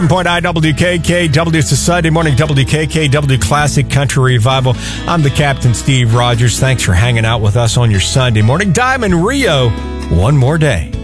Point IWKKW, it's a Sunday morning WKKW Classic Country Revival. I'm the Captain, Steve Rogers. Thanks for hanging out with us on your Sunday morning. Diamond Rio, one more day.